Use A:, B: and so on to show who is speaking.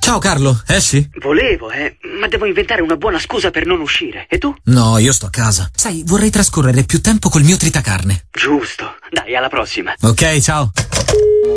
A: Ciao Carlo, esci?
B: Volevo, ma devo inventare una buona scusa per non uscire. E tu?
A: No, io sto a casa. Sai, vorrei trascorrere più tempo col mio tritacarne.
B: Giusto. Dai, alla prossima.
A: Ok, ciao.